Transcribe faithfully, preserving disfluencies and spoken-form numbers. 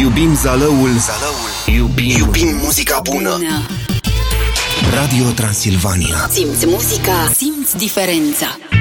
Iubim Zalăul, Zalăul. Iubim, iubim muzica bună. bună Radio Transilvania. Simți muzica, simți diferența.